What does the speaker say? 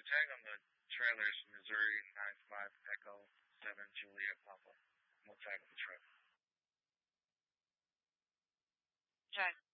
your tag on the trailer is Missouri 95 Echo 7 Juliet Papa. We'll tag the truck. Okay.